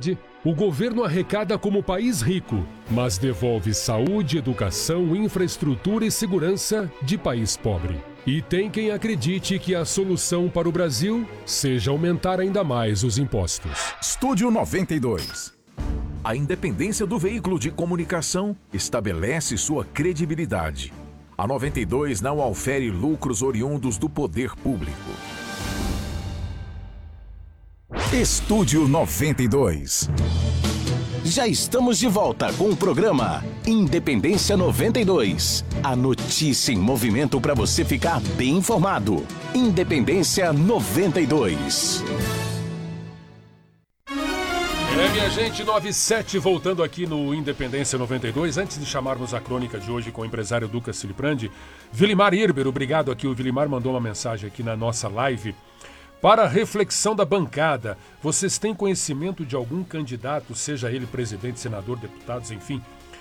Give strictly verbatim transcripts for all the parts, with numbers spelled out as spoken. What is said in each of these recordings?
verdade, o governo arrecada como país rico, mas devolve saúde, educação, infraestrutura e segurança de país pobre. E tem quem acredite que a solução para o Brasil seja aumentar ainda mais os impostos. Estúdio noventa e dois. A independência do veículo de comunicação estabelece sua credibilidade. A noventa e dois não aufere lucros oriundos do poder público. Estúdio noventa e dois. Já estamos de volta com o programa Independência noventa e dois. A notícia em movimento para você ficar bem informado. Independência noventa e dois. É, minha gente, nove e sete, voltando aqui no Independência noventa e dois. Antes de chamarmos a crônica de hoje com o empresário Duca Siliprandi, Vilimar Irber, obrigado aqui. O Vilimar mandou uma mensagem aqui na nossa live. Para a reflexão da bancada, vocês têm conhecimento de algum candidato, seja ele presidente, senador, deputados, enfim,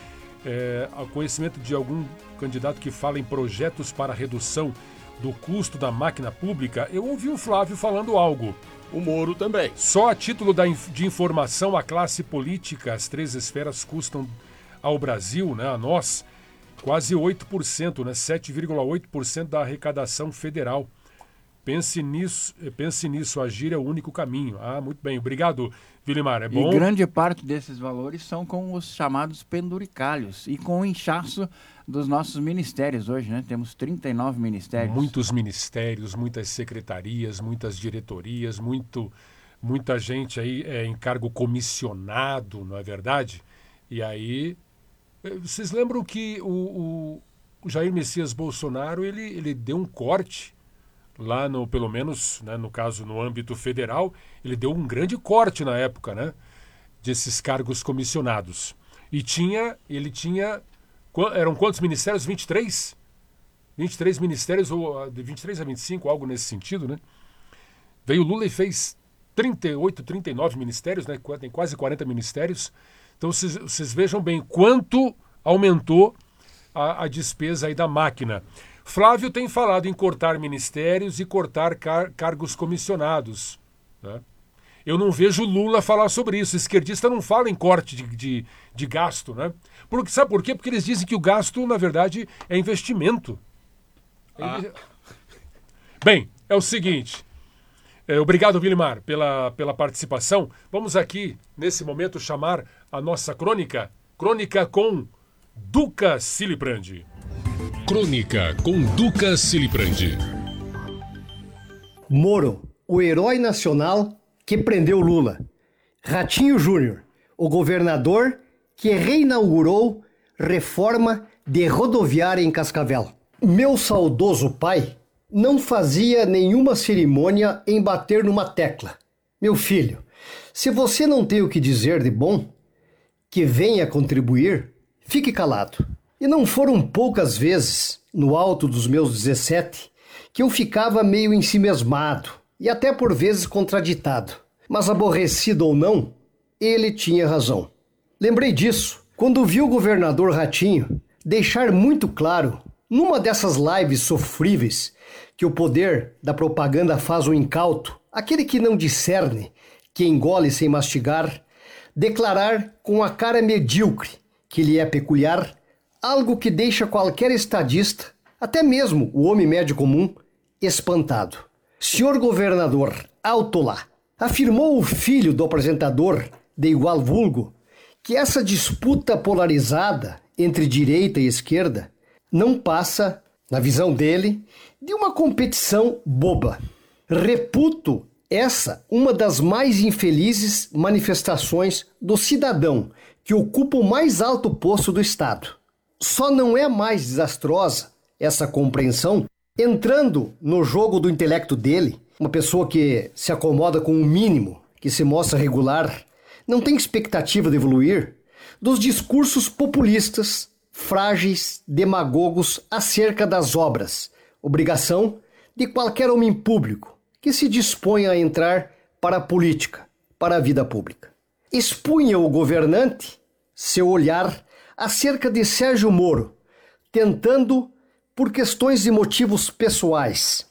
é, conhecimento de algum candidato que fala em projetos para redução do custo da máquina pública? Eu ouvi o Flávio falando algo. O Moro também. Só a título da, de informação, a classe política, as três esferas custam ao Brasil, né, a nós, quase oito por cento, né, sete vírgula oito por cento da arrecadação federal. Pense nisso, pense nisso, agir é o único caminho. Ah, muito bem. Obrigado, Vilimar. É bom? E grande parte desses valores são com os chamados penduricalhos e com o inchaço dos nossos ministérios hoje, né? Temos trinta e nove ministérios. Muitos ministérios, muitas secretarias, muitas diretorias, muito, muita gente aí é, em cargo comissionado, não é verdade? E aí, vocês lembram que o, o, o Jair Messias Bolsonaro, ele, ele deu um corte lá no, pelo menos, né, no caso, no âmbito federal, ele deu um grande corte na época, né, desses cargos comissionados. E tinha, ele tinha, eram quantos ministérios? vinte e três? vinte e três ministérios, ou de vinte e três a vinte e cinco, algo nesse sentido, né? Veio Lula e fez trinta e oito, trinta e nove ministérios, né, tem quase quarenta ministérios. Então, vocês, vocês vejam bem quanto aumentou a, a despesa aí da máquina. Flávio tem falado em cortar ministérios e cortar car- cargos comissionados, né? Eu não vejo Lula falar sobre isso. O esquerdista não fala em corte de, de, de gasto, né? Porque, sabe por quê? Porque eles dizem que o gasto, na verdade, é investimento. Ah. É... Bem, é o seguinte. É, obrigado, Vilimar, pela, pela participação. Vamos aqui, nesse momento, chamar a nossa crônica. Crônica com Duca Siliprandi. Crônica com Duca Siliprandi. Moro, o herói nacional que prendeu Lula. Ratinho Júnior, o governador que reinaugurou reforma de rodoviária em Cascavel. Meu saudoso pai não fazia nenhuma cerimônia em bater numa tecla. Meu filho, se você não tem o que dizer de bom, que venha contribuir, fique calado. E não foram poucas vezes, no alto dos meus dezessete, que eu ficava meio ensimesmado e até por vezes contraditado. Mas aborrecido ou não, ele tinha razão. Lembrei disso quando vi o governador Ratinho deixar muito claro, numa dessas lives sofríveis, que o poder da propaganda faz o incauto, aquele que não discerne, que engole sem mastigar, declarar com a cara medíocre que lhe é peculiar, algo que deixa qualquer estadista, até mesmo o homem médio comum, espantado. Senhor governador, alto lá, afirmou o filho do apresentador de igual vulgo que essa disputa polarizada entre direita e esquerda não passa, na visão dele, de uma competição boba. Reputo essa uma das mais infelizes manifestações do cidadão que ocupa o mais alto posto do Estado. Só não é mais desastrosa essa compreensão entrando no jogo do intelecto dele, uma pessoa que se acomoda com o mínimo, que se mostra regular, não tem expectativa de evoluir, dos discursos populistas, frágeis, demagogos acerca das obras, obrigação de qualquer homem público que se dispõe a entrar para a política, para a vida pública. Expunha o governante seu olhar acerca de Sérgio Moro, tentando, por questões e motivos pessoais,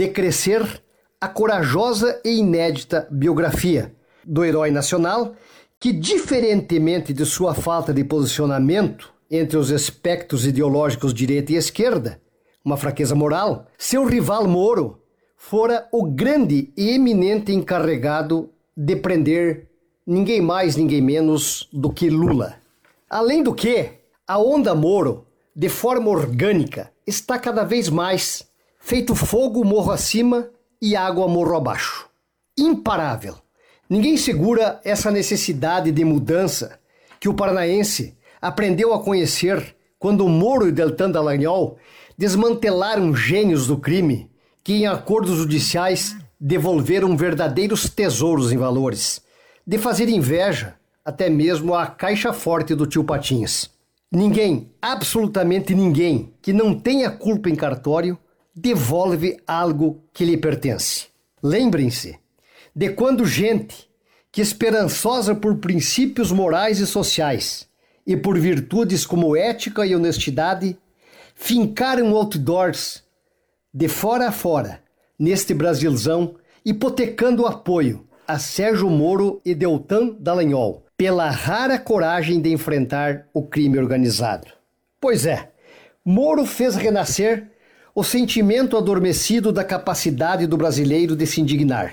decrescer a corajosa e inédita biografia do herói nacional que, diferentemente de sua falta de posicionamento entre os espectros ideológicos direita e esquerda, uma fraqueza moral, seu rival Moro fora o grande e eminente encarregado de prender ninguém mais, ninguém menos do que Lula. Além do que, a onda Moro, de forma orgânica, está cada vez mais feito fogo morro acima e água morro abaixo. Imparável. Ninguém segura essa necessidade de mudança que o paranaense aprendeu a conhecer quando Moro e Deltan Dallagnol desmantelaram gênios do crime que, em acordos judiciais, devolveram verdadeiros tesouros em valores, de fazer inveja até mesmo à caixa forte do tio Patinhas. Ninguém, absolutamente ninguém, que não tenha culpa em cartório, devolve algo que lhe pertence. Lembrem-se de quando gente que, esperançosa por princípios morais e sociais e por virtudes como ética e honestidade, fincaram outdoors de fora a fora neste Brasilzão, hipotecando o apoio a Sérgio Moro e Deltan Dallagnol pela rara coragem de enfrentar o crime organizado. Pois é, Moro fez renascer o sentimento adormecido da capacidade do brasileiro de se indignar.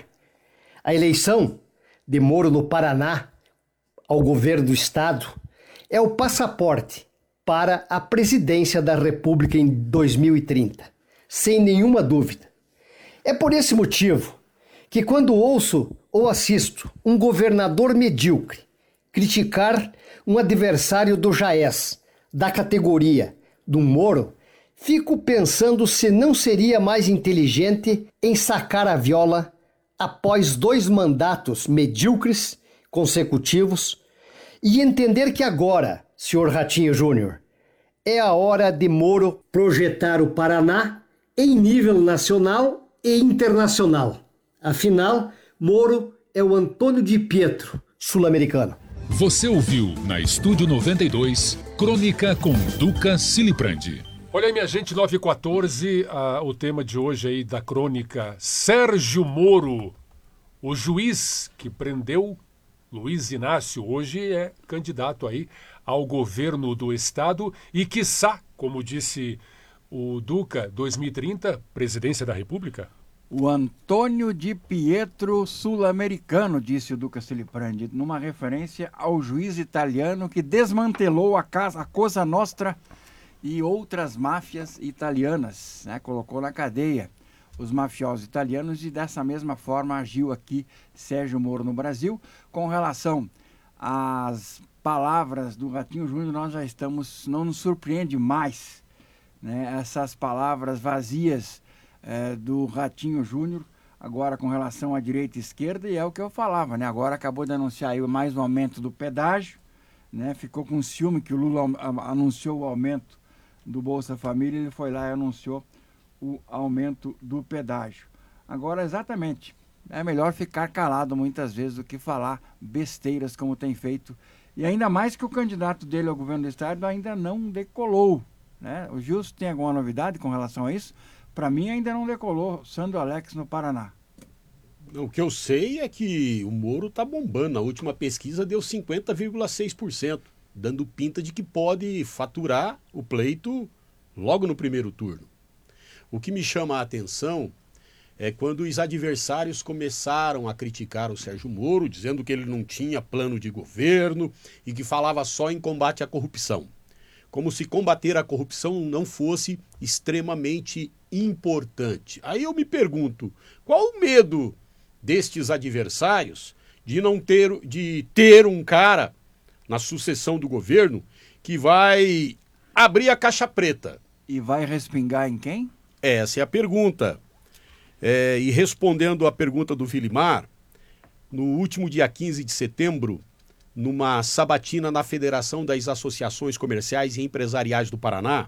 A eleição de Moro no Paraná ao governo do Estado é o passaporte para a presidência da República em dois mil e trinta, sem nenhuma dúvida. É por esse motivo que, quando ouço ou assisto um governador medíocre criticar um adversário do Jaez, da categoria do Moro, fico pensando se não seria mais inteligente em sacar a viola após dois mandatos medíocres consecutivos e entender que agora, senhor Ratinho Júnior, é a hora de Moro projetar o Paraná em nível nacional e internacional. Afinal, Moro é o Antônio de Pietro sul-americano. Você ouviu na Estúdio noventa e dois, Crônica com Duca Siliprandi. Olha aí, minha gente, nove e quatorze, ah, o tema de hoje aí da crônica, Sérgio Moro, o juiz que prendeu Luiz Inácio, hoje é candidato aí ao governo do estado e, quiçá, como disse o Duca, dois mil e trinta, presidência da República. O Antônio de Pietro sul-americano, disse o Duca Siliprandi, numa referência ao juiz italiano que desmantelou a, casa, a Cosa Nostra e outras máfias italianas, né? Colocou na cadeia os mafiosos italianos e dessa mesma forma agiu aqui Sérgio Moro no Brasil. Com relação às palavras do Ratinho Júnior, nós já estamos, não nos surpreende mais, né? Essas palavras vazias é, do Ratinho Júnior, agora com relação à direita e esquerda, e é o que eu falava, né? Agora acabou de anunciar aí mais um aumento do pedágio, né? Ficou com ciúme que o Lula anunciou o aumento do Bolsa Família, ele foi lá e anunciou o aumento do pedágio. Agora, exatamente, é melhor ficar calado muitas vezes do que falar besteiras como tem feito, e ainda mais que o candidato dele ao governo do estado ainda não decolou, né? O Gilson tem alguma novidade com relação a isso? Para mim ainda não decolou Sandro Alex no Paraná. O que eu sei é que o Moro está bombando. A última pesquisa deu cinquenta vírgula seis por cento, dando pinta de que pode faturar o pleito logo no primeiro turno. O que me chama a atenção é quando os adversários começaram a criticar o Sérgio Moro, dizendo que ele não tinha plano de governo e que falava só em combate à corrupção. Como se combater a corrupção não fosse extremamente importante. Aí eu me pergunto, qual o medo destes adversários de não ter, de ter um cara na sucessão do governo que vai abrir a caixa preta? E vai respingar em quem? Essa é a pergunta. É, e respondendo à pergunta do Vilimar, no último dia quinze de setembro, numa sabatina na Federação das Associações Comerciais e Empresariais do Paraná,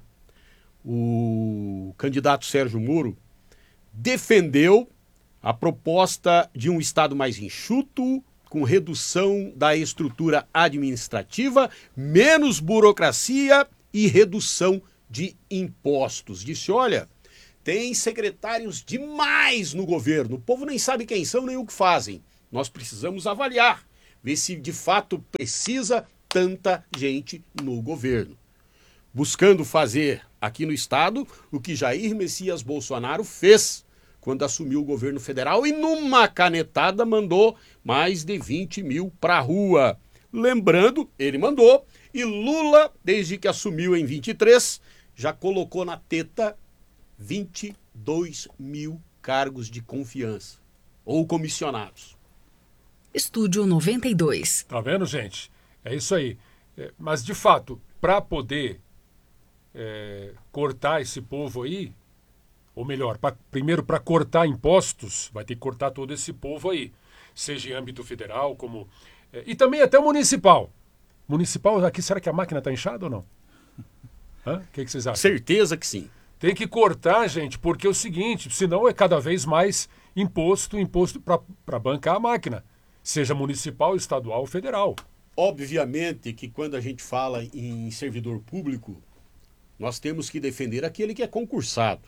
o candidato Sérgio Moro defendeu a proposta de um Estado mais enxuto, com redução da estrutura administrativa, menos burocracia e redução de impostos. Disse, olha, tem secretários demais no governo, o povo nem sabe quem são nem o que fazem. Nós precisamos avaliar, ver se de fato precisa tanta gente no governo. Buscando fazer aqui no estado o que Jair Messias Bolsonaro fez quando assumiu o governo federal e numa canetada mandou mais de vinte mil para a rua. Lembrando, ele mandou, e Lula, desde que assumiu em vinte e três, já colocou na teta vinte e dois mil cargos de confiança ou comissionados. Estúdio noventa e dois. Tá vendo, gente? É isso aí. É, mas, de fato, para poder é, cortar esse povo aí, ou melhor, pra, primeiro para cortar impostos, vai ter que cortar todo esse povo aí, seja em âmbito federal, como é, e também até municipal. Municipal, aqui, será que a máquina está inchada ou não? O que, que vocês acham? Certeza que sim. Tem que cortar, gente, porque é o seguinte, senão é cada vez mais imposto, imposto para bancar a máquina, seja municipal, estadual ou federal. Obviamente que quando a gente fala em servidor público, nós temos que defender aquele que é concursado.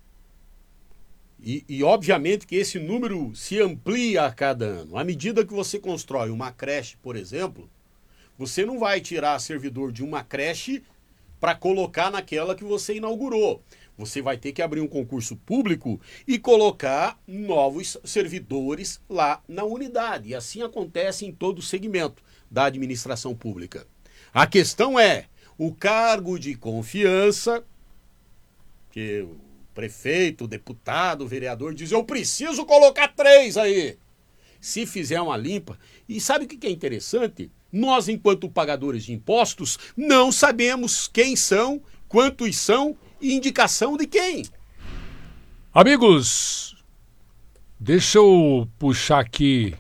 E, e obviamente que esse número se amplia a cada ano. À medida que você constrói uma creche, por exemplo, você não vai tirar servidor de uma creche para colocar naquela que você inaugurou. Você vai ter que abrir um concurso público e colocar novos servidores lá na unidade. E assim acontece em todo o segmento da administração pública. A questão é o cargo de confiança, que o prefeito, o deputado, o vereador diz, eu preciso colocar três aí. Se fizer uma limpa. E sabe o que é interessante? Nós, enquanto pagadores de impostos, não sabemos quem são, quantos são e indicação de quem. Amigos, deixa eu puxar aqui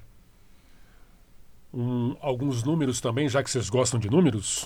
um, alguns números também, já que vocês gostam de números.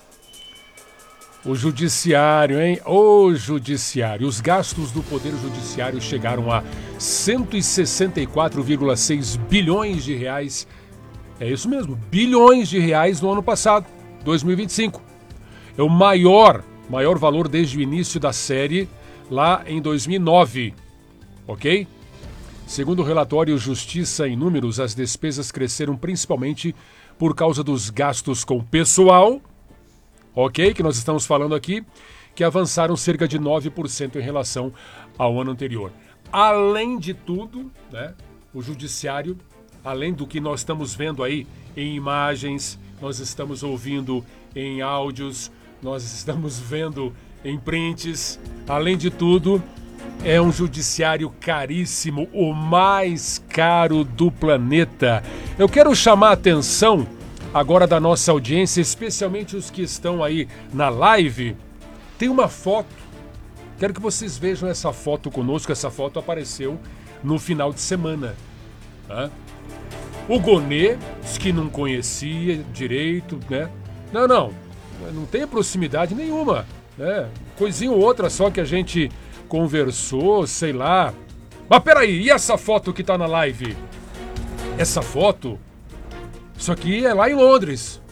O judiciário, hein? O judiciário. Os gastos do Poder Judiciário chegaram a cento e sessenta e quatro vírgula seis bilhões de reais. É isso mesmo, bilhões de reais no ano passado, dois mil e vinte e cinco. É o maior, maior valor desde o início da série, lá em dois mil e nove. Ok? Segundo o relatório Justiça em Números, as despesas cresceram principalmente por causa dos gastos com pessoal, ok? Que nós estamos falando aqui, que avançaram cerca de nove por cento em relação ao ano anterior. Além de tudo, né, o judiciário, além do que nós estamos vendo aí em imagens, nós estamos ouvindo em áudios, nós estamos vendo em prints, além de tudo, é um judiciário caríssimo, o mais caro do planeta. Eu quero chamar a atenção agora da nossa audiência, especialmente os que estão aí na live. Tem uma foto, quero que vocês vejam essa foto conosco. Essa foto apareceu no final de semana. Tá? O Gonê, que não conhecia direito, né? Não, não, não tem proximidade nenhuma, né? Coisinha ou outra só que a gente conversou, sei lá. Mas peraí, e essa foto que tá na live? Essa foto, isso aqui é lá em Londres.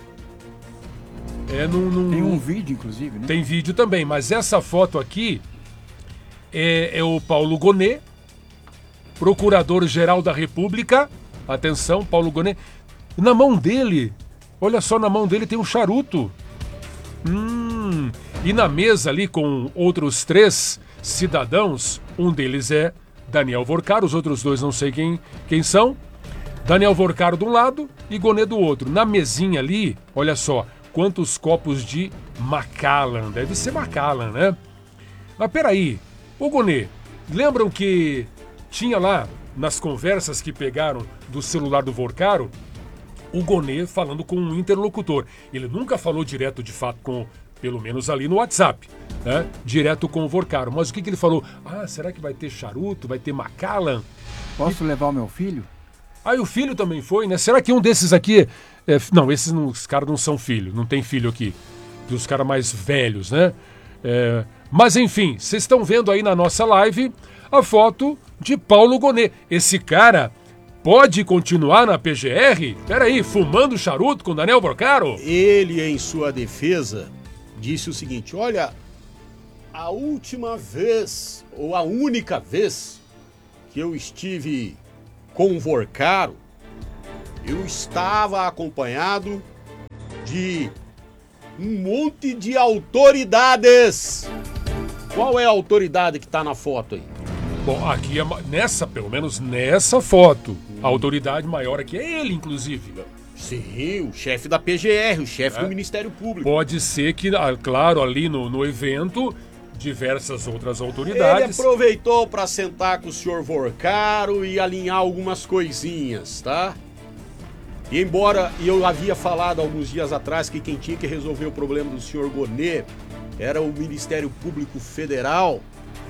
É num, num... Tem um vídeo, inclusive, né? Tem vídeo também, mas essa foto aqui é, é o Paulo Gonê, Procurador-Geral da República. Atenção, Paulo Gonê. Na mão dele, olha só, na mão dele tem um charuto. Hum, e na mesa ali com outros três cidadãos, um deles é Daniel Vorcaro, os outros dois não sei quem, quem são. Daniel Vorcaro de um lado e Gonê do outro. Na mesinha ali, olha só, quantos copos de Macallan. Deve ser Macallan, né? Mas peraí, ô Gonê, lembram que tinha lá nas conversas que pegaram do celular do Vorcaro, o Gonê falando com um interlocutor. Ele nunca falou direto, de fato, com, pelo menos ali no WhatsApp, né? Direto com o Vorcaro. Mas o que, que ele falou? Ah, será que vai ter charuto? Vai ter Macallan? Posso levar o meu filho? Aí o filho também foi, né? Será que um desses aqui... É... Não, esses não, os caras não são filhos, não tem filho aqui. Dos caras mais velhos, né? É... Mas enfim, vocês estão vendo aí na nossa live a foto de Paulo Gonê. Esse cara pode continuar na P G R? Peraí, fumando charuto com Daniel Vorcaro? Ele, em sua defesa, disse o seguinte, olha, a última vez, ou a única vez que eu estive com o Vorcaro, eu estava acompanhado de um monte de autoridades. Qual é a autoridade que está na foto aí? Bom, aqui é ma- nessa, pelo menos nessa foto, a autoridade maior aqui é ele, inclusive. Sim, o chefe da P G R, o chefe É. do Ministério Público. Pode ser que, ah, claro, ali no, no evento, diversas outras Ele autoridades. aproveitou para sentar com o senhor Vorcaro e alinhar algumas coisinhas, tá? E embora eu havia falado alguns dias atrás que quem tinha que resolver o problema do senhor Gonê era o Ministério Público Federal,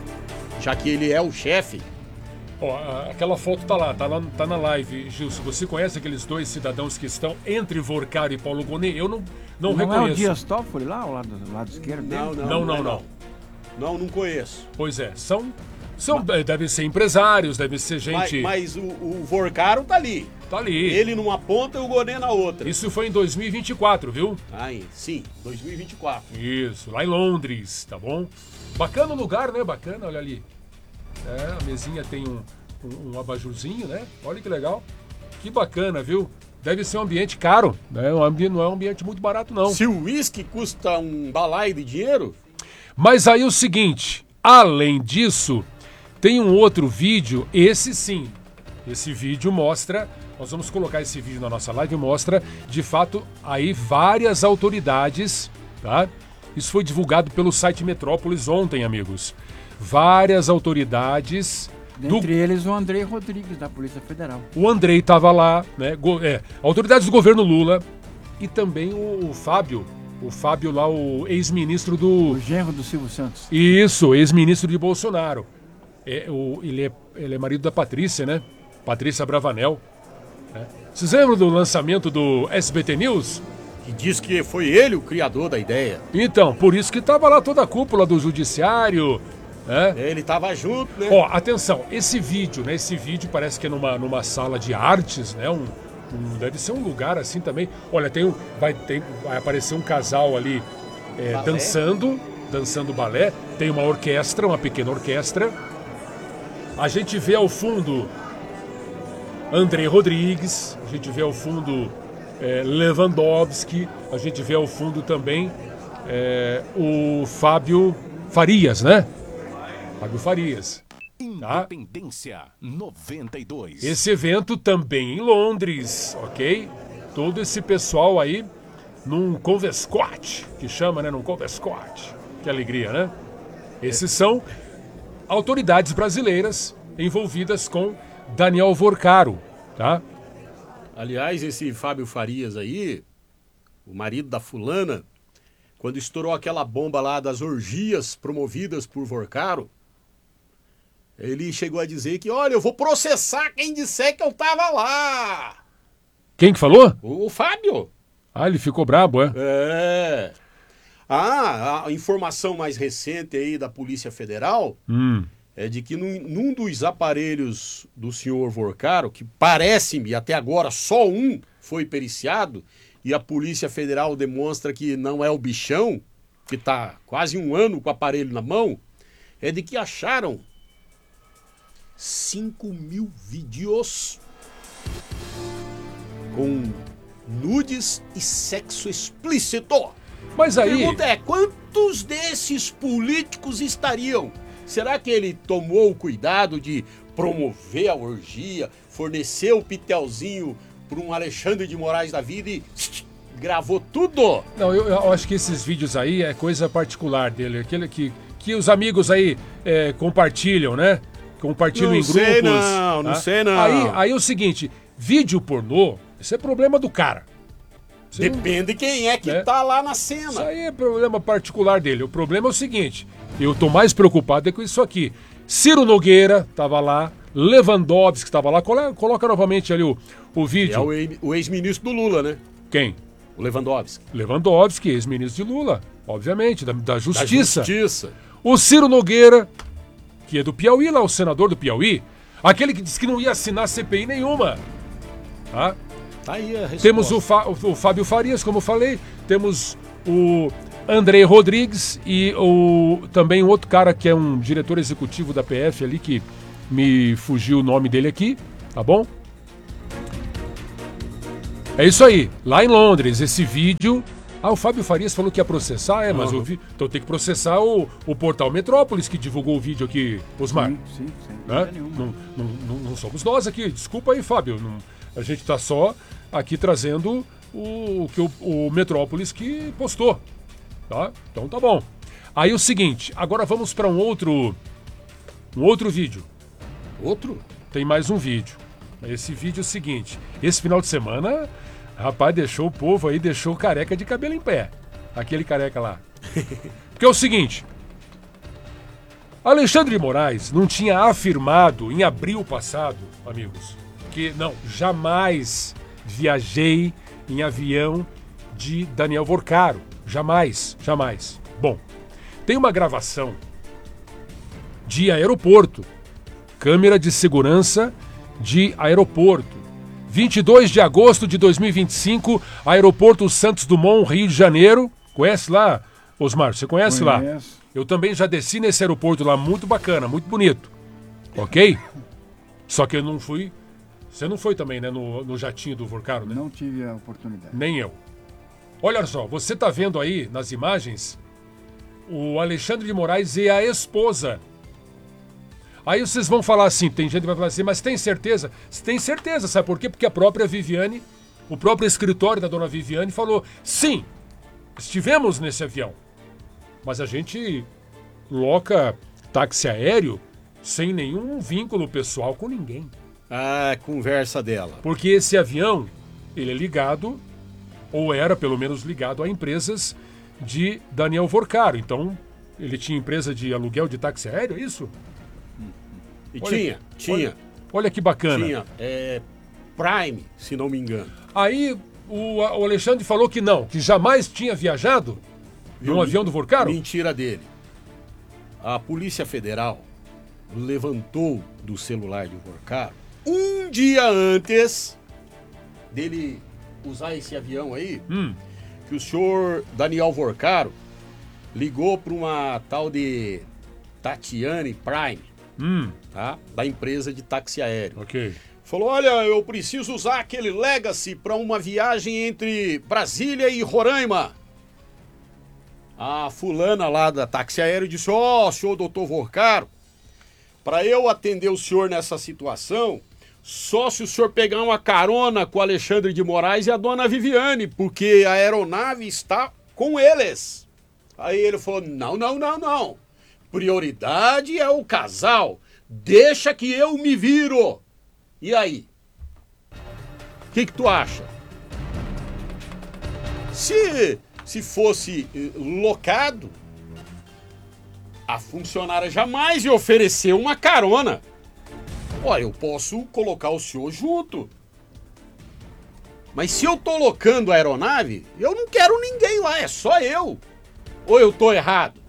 já que ele é o chefe. Ó, a- aquela foto tá lá, tá lá, tá na live, Gilson. Você conhece aqueles dois cidadãos que estão entre Vorcaro e Paulo Gonet? Eu não, não, Não é o reconheço. Dias Toffoli lá, ao lado, do lado esquerdo dele? Não, não, Não, não, é não. Não, não conheço. Pois é, são, são eh, devem ser empresários, devem ser Mas, gente. mas o, o Vorcaro tá ali. Tá ali. Ele numa ponta e o Gonê na outra. Isso foi em dois mil e vinte e quatro, viu? Ai, sim, dois mil e vinte e quatro. Isso, lá em Londres, tá bom? Bacana o lugar, né? Bacana, olha ali. É, a mesinha tem um, um, um abajurzinho, né? Olha que legal. Que bacana, viu? Deve ser um ambiente caro, né? Um ambi- não é um ambiente muito barato, não. Se o uísque custa um balaio de dinheiro, Mas aí o seguinte, além disso, tem um outro vídeo, esse sim. Esse vídeo mostra, nós vamos colocar esse vídeo na nossa live, mostra, de fato, aí várias autoridades, tá? Isso foi divulgado pelo site Metrópolis ontem, amigos. Várias autoridades do Dentre eles o Andrei Rodrigues, da Polícia Federal. O Andrei estava lá, né? Go- é, autoridades do governo Lula e também o, o Fábio, o Fábio lá, o ex-ministro do... O genro do Silvio Santos. Isso, ex-ministro de Bolsonaro. É, o, ele, é, ele é marido da Patrícia, né? Patrícia Bravanel. Né? Vocês lembram do lançamento do S B T News? que diz que foi ele o criador da ideia. Então, por isso que tava lá toda a cúpula do judiciário, né? Ele tava junto, né? Ó, atenção, esse vídeo, né? Esse vídeo parece que é numa, numa sala de artes, né? Um, um- deve ser um lugar assim também. Olha, tem um, vai, tem, vai aparecer um casal ali é, Balé? dançando, dançando balé. Tem uma orquestra, uma pequena orquestra. A gente vê ao fundo Andrei Rodrigues, a gente vê ao fundo é, Lewandowski, a gente vê ao fundo também é, o Fábio Farias, né? Fábio Farias. Tá? Independência noventa e dois. Esse evento também em Londres, ok? Todo esse pessoal aí num convescote, que chama, né? Num convescote. Que alegria, né? Esses são autoridades brasileiras envolvidas com Daniel Vorcaro, tá? Aliás, esse Fábio Farias aí, o marido da fulana, quando estourou aquela bomba lá das orgias promovidas por Vorcaro, ele chegou a dizer que, olha, eu vou processar quem disser que eu tava lá. Quem que falou? O, o Fábio. Ah, ele ficou brabo, é? É. Ah, a informação mais recente aí da Polícia Federal Hum. é de que num, num dos aparelhos do senhor Vorcaro, que parece-me até agora só um foi periciado, e a Polícia Federal demonstra que não é o bichão, que está quase um ano com o aparelho na mão, é de que acharam cinco mil vídeos com nudes e sexo explícito. Mas A aí, pergunta é, quantos desses políticos estariam? Será que ele tomou o cuidado de promover a orgia, fornecer o pitelzinho para um Alexandre de Moraes da vida e gravou tudo? não, eu, eu acho que esses vídeos aí é coisa particular dele, aquele que, que os amigos aí é, compartilham, né? Compartilham Não em grupos. sei não, não tá? sei não. Aí, aí é o seguinte, vídeo pornô, isso é problema do cara. Isso não- Depende quem é que É. tá lá na Isso cena. aí é problema particular dele. O problema é o seguinte, eu tô mais preocupado é com isso aqui. Ciro Nogueira tava lá, Lewandowski estava lá, Colo- coloca novamente ali o, o É vídeo. o ex- o ex-ministro do Lula, né? Quem? O Lewandowski. Lewandowski, ex-ministro de Lula, obviamente, da, da Da Justiça. Justiça. O Ciro Nogueira, que é do Piauí, lá o senador do Piauí, aquele que disse que não ia assinar C P I nenhuma. Tá? Tá aí a resposta. Temos o, Fá- o Fábio Farias, como eu falei, temos o Andrei Rodrigues e o, também um outro cara que é um diretor executivo da P F ali, que me fugiu o nome dele aqui, tá bom? É isso aí. Lá em Londres, esse vídeo... Ah, o Fábio Farias falou que ia processar, é, mas Uhum. eu vi... Então tem que processar o, o portal Metrópolis, que divulgou o vídeo aqui, Osmar. Sim, sim, sem Né? dúvida nenhuma. Não, não, não, não somos nós aqui, desculpa aí, Fábio. Não- a gente tá só aqui trazendo o, o que o, o Metrópolis que postou. Tá? Então tá bom. Aí o seguinte, agora vamos para um outro, um outro vídeo. Outro? Tem mais um vídeo. Esse vídeo é o seguinte: esse final de semana, rapaz, deixou o povo aí, deixou o careca de cabelo em pé. Aquele careca lá. Porque é o seguinte: Alexandre de Moraes não tinha afirmado em abril passado, amigos, que não, jamais viajei em avião de Daniel Vorcaro. Jamais, jamais. Bom, tem uma gravação de aeroporto, câmera de segurança de aeroporto. vinte e dois de agosto de dois mil e vinte e cinco, aeroporto Santos Dumont, Rio de Janeiro. Conhece lá, Osmar? Você conhece lá? Conheço. Eu também já desci nesse aeroporto lá, muito bacana, muito bonito. Ok? Só que eu não fui... Você não foi também, né, no, no jatinho do Vorcaro, né? Não tive a oportunidade. Nem eu. Olha só, você tá vendo aí nas imagens o Alexandre de Moraes e a esposa. Aí vocês vão falar assim, tem gente que vai falar assim, mas tem certeza? Tem certeza, sabe por quê? Porque a própria Viviane, o próprio escritório da dona Viviane falou, sim, estivemos nesse avião. Mas a gente loca táxi aéreo sem nenhum vínculo pessoal com ninguém. Ah, conversa dela. Porque esse avião, ele é ligado, ou era pelo menos ligado a empresas de Daniel Vorcaro. Então, ele tinha empresa de aluguel de táxi aéreo, é isso? E Olha- tinha, tinha, Olha, olha que bacana. tinha. É, Prime, se não me engano. Aí o, o Alexandre falou que não, que jamais tinha viajado num Viu? avião do Vorcaro. Mentira dele. A Polícia Federal levantou do celular de Vorcaro um dia antes dele usar esse avião aí, Hum, que o senhor Daniel Vorcaro ligou para uma tal de Tatiane Prime, hum, tá? Da empresa de táxi aéreo. ok. Falou, olha, eu preciso usar aquele Legacy para uma viagem entre Brasília e Roraima. A fulana lá da táxi aéreo disse, ó, senhor doutor Vorcaro, para eu atender o senhor nessa situação, só se o senhor pegar uma carona com o Alexandre de Moraes e a dona Viviane, porque a aeronave está com eles. Aí ele falou, não, não, não, não. Prioridade é o casal. Deixa que eu me viro. E aí? O que que tu acha? Se, se fosse eh, locado, a funcionária jamais ia oferecer uma carona. Olha, eu posso colocar o senhor junto. Mas se eu tô locando a aeronave, eu não quero ninguém lá, é só eu. Ou eu tô errado?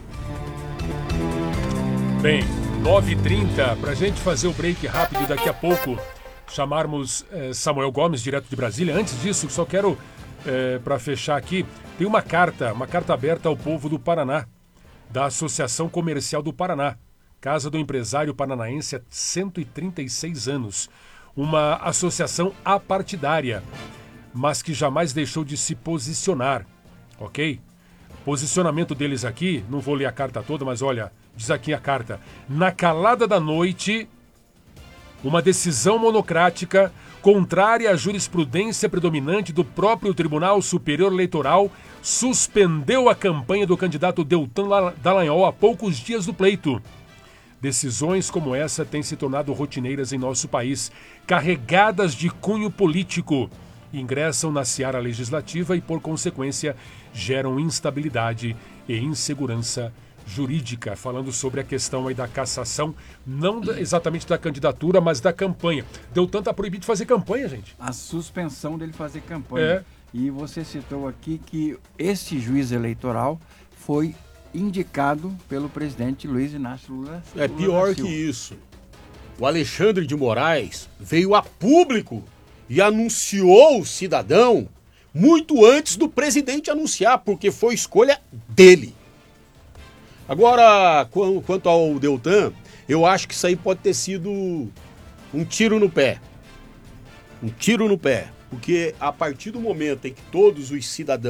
Bem, nove e trinta, pra gente fazer o break rápido e daqui a pouco chamarmos eh, Samuel Gomes, direto de Brasília. Antes disso, só quero, eh, para fechar aqui, tem uma carta, uma carta aberta ao povo do Paraná, da Associação Comercial do Paraná, Casa do Empresário Paranaense há cento e trinta e seis anos. Uma associação apartidária, mas que jamais deixou de se posicionar, ok? Posicionamento deles aqui, não vou ler a carta toda, mas olha, diz aqui a carta. Na calada da noite, uma decisão monocrática, contrária à jurisprudência predominante do próprio Tribunal Superior Eleitoral, suspendeu a campanha do candidato Deltan Dallagnol há poucos dias do pleito. Decisões como essa têm se tornado rotineiras em nosso país, carregadas de cunho político. Ingressam na seara legislativa e, por consequência, geram instabilidade e insegurança jurídica. Falando sobre a questão aí da cassação, não da- exatamente da candidatura, mas da campanha. Deltan está proibido de fazer campanha, gente. A suspensão dele fazer campanha. É. E você citou aqui que esse juiz eleitoral foi indicado pelo presidente Luiz Inácio Lula. É Lula pior da que Silva. isso. O Alexandre de Moraes veio a público e anunciou o cidadão muito antes do presidente anunciar, porque foi escolha dele. Agora, quan- quanto ao Deltan, eu acho que isso aí pode ter sido um tiro no pé. Um tiro no pé. Porque a partir do momento em que todos os cidadãos